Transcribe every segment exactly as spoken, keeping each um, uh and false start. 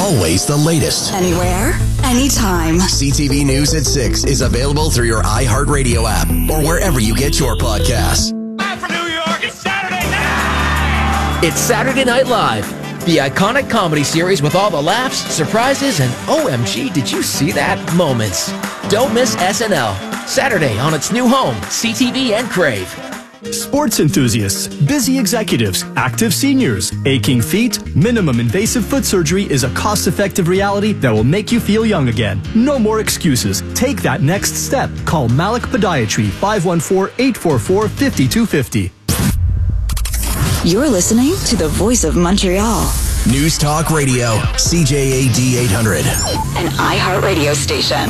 always the latest. Anywhere, anytime. C T V News at six is available through your iHeartRadio app or wherever you get your podcasts. Live from New York, it's Saturday night! It's Saturday Night Live, the iconic comedy series with all the laughs, surprises, and O M G, did you see that moments. Don't miss S N L, Saturday on its new home, C T V and Crave. Sports enthusiasts, busy executives, active seniors, aching feet, minimum invasive foot surgery is a cost-effective reality that will make you feel young again. No more excuses. Take that next step. Call Malik Podiatry, five one four, eight four four, five two five zero. You're listening to the voice of Montreal. News Talk Radio, C J A D eight hundred. An iHeartRadio station.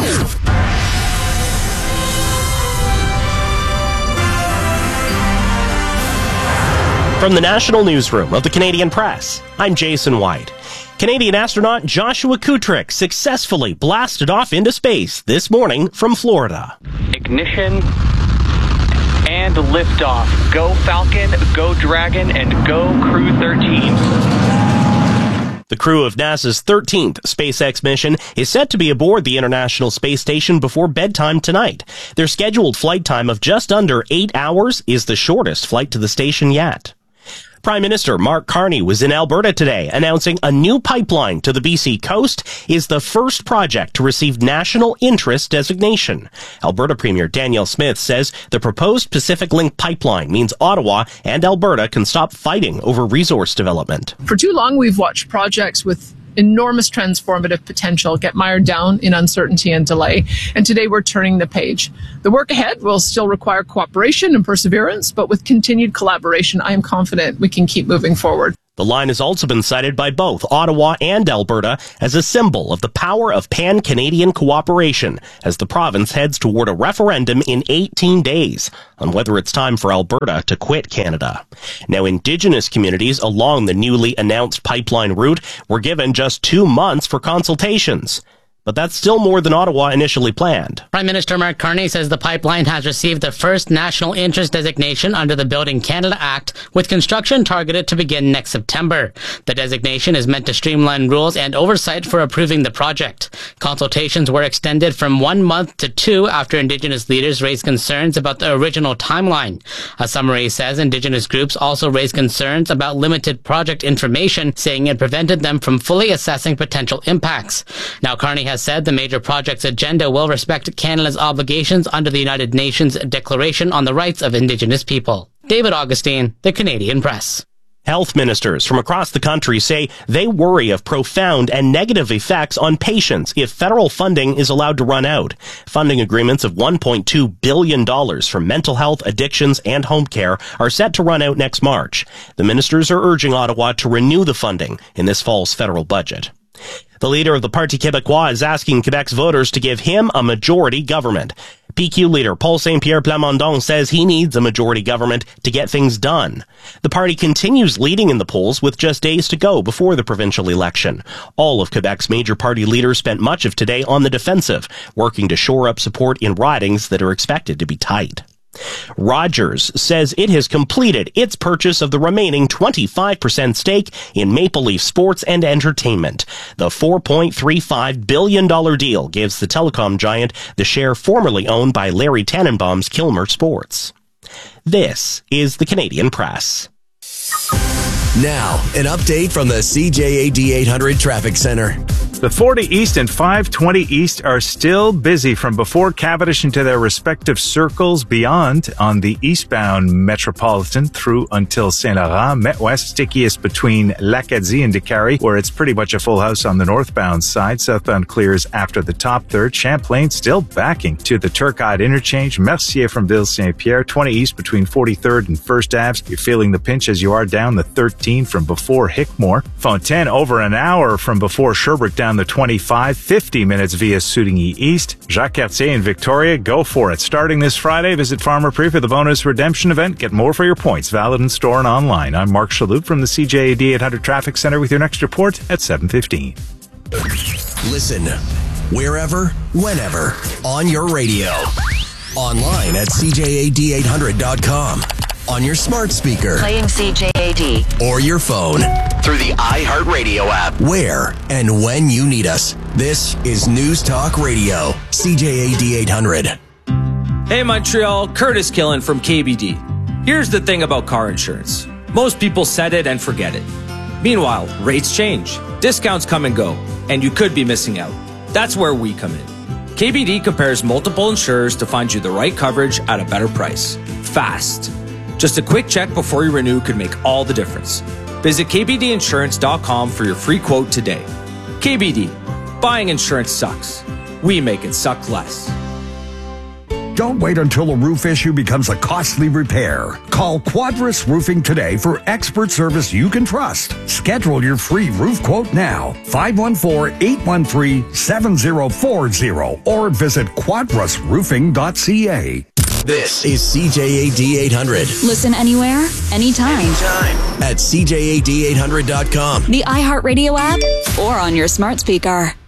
From the National Newsroom of the Canadian Press, I'm Jason White. Canadian astronaut Joshua Kutrick successfully blasted off into space this morning from Florida. Ignition and liftoff. Go Falcon, go Dragon, and go Crew thirteen. The crew of NASA's thirteenth SpaceX mission is set to be aboard the International Space Station before bedtime tonight. Their scheduled flight time of just under eight hours is the shortest flight to the station yet. Prime Minister Mark Carney was in Alberta today announcing a new pipeline to the B C coast is the first project to receive national interest designation. Alberta Premier Danielle Smith says the proposed Pacific Link pipeline means Ottawa and Alberta can stop fighting over resource development. For too long, we've watched projects with enormous transformative potential get mired down in uncertainty and delay. And today we're turning the page. The work ahead will still require cooperation and perseverance, but with continued collaboration, I am confident we can keep moving forward. The line has also been cited by both Ottawa and Alberta as a symbol of the power of pan-Canadian cooperation as the province heads toward a referendum in eighteen days on whether it's time for Alberta to quit Canada. Now, Indigenous communities along the newly announced pipeline route were given just two months for consultations. But that's still more than Ottawa initially planned. Prime Minister Mark Carney says the pipeline has received the first national interest designation under the Building Canada Act, with construction targeted to begin next September. The designation is meant to streamline rules and oversight for approving the project. Consultations were extended from one month to two after Indigenous leaders raised concerns about the original timeline. A summary says Indigenous groups also raised concerns about limited project information, saying it prevented them from fully assessing potential impacts. Now, Carney has has said the major project's agenda will respect Canada's obligations under the United Nations Declaration on the Rights of Indigenous People. David Augustine, The Canadian Press. Health ministers from across the country say they worry of profound and negative effects on patients if federal funding is allowed to run out. Funding agreements of one point two billion dollars for mental health, addictions, and home care are set to run out next March. The ministers are urging Ottawa to renew the funding in this fall's federal budget. The leader of the Parti Québécois is asking Quebec's voters to give him a majority government. P Q leader Paul Saint-Pierre Plamondon says he needs a majority government to get things done. The party continues leading in the polls with just days to go before the provincial election. All of Quebec's major party leaders spent much of today on the defensive, working to shore up support in ridings that are expected to be tight. Rogers says it has completed its purchase of the remaining twenty-five percent stake in Maple Leaf Sports and Entertainment. The four point three five billion dollars deal gives the telecom giant the share formerly owned by Larry Tannenbaum's Kilmer Sports. This is the Canadian Press. Now, an update from the C J A D eight hundred Traffic Center. The forty East and five twenty East are still busy from before Cavendish into their respective circles beyond on the eastbound Metropolitan through until Saint Laurent. Met West stickiest between L'Acadie and Décarie, where it's pretty much a full house on the northbound side. Southbound clears after the top third. Champlain still backing to the Turcotte interchange. Mercier from Ville Saint-Pierre. twenty East between forty-third and First Avenue. You're feeling the pinch as you are down the thirteen from before Hickmore. Fontaine over an hour from before Sherbrooke down the twenty-five, fifty minutes via Soudigny East. Jacques Cartier in Victoria, go for it. Starting this Friday, visit Farmer Prix for the bonus redemption event. Get more for your points, valid in store and online. I'm Mark Shalhoub from the C J A D eight hundred Traffic Center with your next report at seven fifteen. Listen, wherever, whenever, on your radio. Online at C J A D eight hundred dot com. on your smart speaker. Playing C J A D. Or your phone. Through the iHeartRadio app. Where and when you need us. This is News Talk Radio. C J A D eight hundred. Hey Montreal, Curtis Killen from K B D. Here's the thing about car insurance. Most people set it and forget it. Meanwhile, rates change, discounts come and go, and you could be missing out. That's where we come in. K B D compares multiple insurers to find you the right coverage at a better price. Fast. Just a quick check before you renew could make all the difference. Visit k b d insurance dot com for your free quote today. K B D. Buying insurance sucks. We make it suck less. Don't wait until a roof issue becomes a costly repair. Call Quadrus Roofing today for expert service you can trust. Schedule your free roof quote now. five one four, eight one three, seven zero four zero or visit quadrus roofing dot c a. This is C J A D eight hundred. Listen anywhere, anytime. Anytime. At C J A D eight hundred dot com. The iHeartRadio app or on your smart speaker.